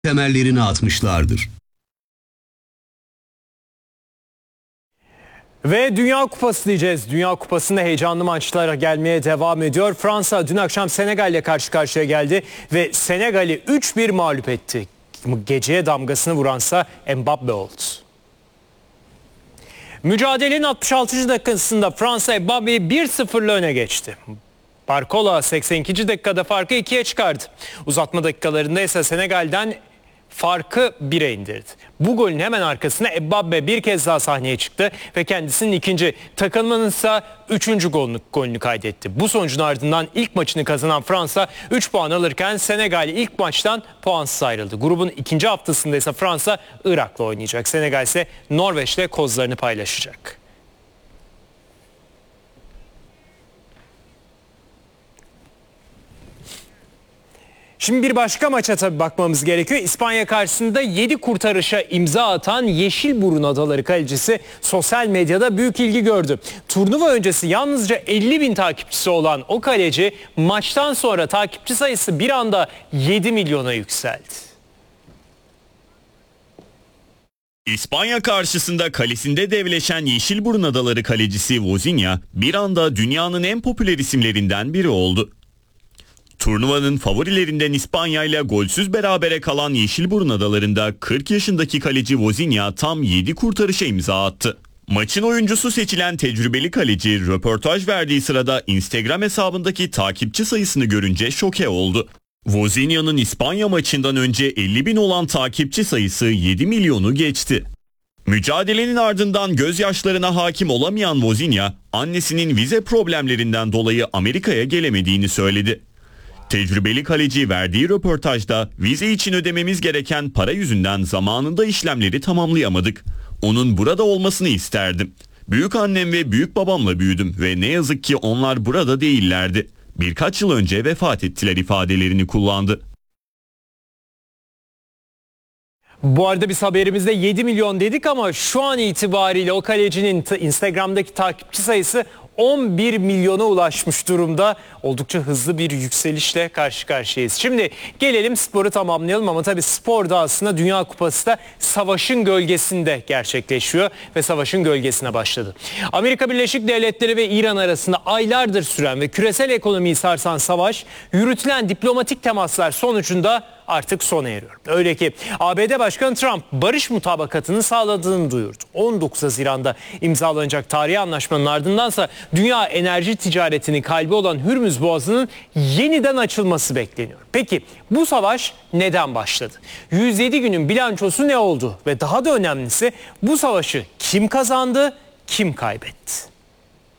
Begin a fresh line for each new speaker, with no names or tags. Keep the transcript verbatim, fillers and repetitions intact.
temellerini atmışlardır.
Ve Dünya Kupası diyeceğiz. Dünya Kupası'nda heyecanlı maçlar gelmeye devam ediyor. Fransa dün akşam Senegal ile karşı karşıya geldi ve Senegal'i üç bir mağlup etti. Geceye damgasını vuransa Mbappe oldu. Mücadelenin altmış altıncı dakikasında Fransa Mbappe'yi bir sıfırla öne geçti. Barcola seksen ikinci dakikada farkı ikiye çıkardı. Uzatma dakikalarında ise Senegal'den farkı bire indirdi. Bu golün hemen arkasına Mbappe bir kez daha sahneye çıktı ve kendisinin ikinci, takımının ise üçüncü golünü, golünü kaydetti. Bu sonucun ardından ilk maçını kazanan Fransa üç puan alırken Senegal ilk maçtan puansız ayrıldı. Grubun ikinci haftasında ise Fransa Irak'la oynayacak. Senegal ise Norveç'le kozlarını paylaşacak. Şimdi bir başka maça tabii bakmamız gerekiyor. İspanya karşısında yedi kurtarışa imza atan Yeşilburun Adaları kalecisi sosyal medyada büyük ilgi gördü. Turnuva öncesi yalnızca elli bin takipçisi olan o kaleci maçtan sonra takipçi sayısı bir anda yedi milyona yükseldi.
İspanya karşısında kalesinde devleşen Yeşilburun Adaları kalecisi Vozinha bir anda dünyanın en popüler isimlerinden biri oldu. Turnuvanın favorilerinden İspanya ile golsüz berabere kalan Yeşilburun Adaları'nda kırk yaşındaki kaleci Vozinha tam yedi kurtarışa imza attı. Maçın oyuncusu seçilen tecrübeli kaleci röportaj verdiği sırada Instagram hesabındaki takipçi sayısını görünce şoke oldu. Vozinha'nın İspanya maçından önce elli bin olan takipçi sayısı yedi milyonu geçti. Mücadelenin ardından gözyaşlarına hakim olamayan Vozinha, annesinin vize problemlerinden dolayı Amerika'ya gelemediğini söyledi. Tecrübeli kaleci verdiği röportajda vize için ödememiz gereken para yüzünden zamanında işlemleri tamamlayamadık. Onun burada olmasını isterdim. Büyükannem ve büyükbabamla büyüdüm ve ne yazık ki onlar burada değillerdi. Birkaç yıl önce vefat ettiler ifadelerini kullandı.
Bu arada biz haberimizde yedi milyon dedik ama şu an itibariyle o kalecinin Instagram'daki takipçi sayısı on bir milyona ulaşmış durumda. Oldukça hızlı bir yükselişle karşı karşıyayız. Şimdi gelelim sporu tamamlayalım ama tabii spor da aslında Dünya Kupası da savaşın gölgesinde gerçekleşiyor ve savaşın gölgesine başladı. Amerika Birleşik Devletleri ve İran arasında aylardır süren ve küresel ekonomiyi sarsan savaş, yürütülen diplomatik temaslar sonucunda artık sona eriyor. Öyle ki A B D Başkanı Trump barış mutabakatını sağladığını duyurdu. on dokuz Haziran'da imzalanacak tarihi anlaşmanın ardındansa dünya enerji ticaretinin kalbi olan Hürmüz Boğazı'nın yeniden açılması bekleniyor. Peki bu savaş neden başladı? yüz yedi günün bilançosu ne oldu? Ve daha da önemlisi bu savaşı kim kazandı, kim kaybetti?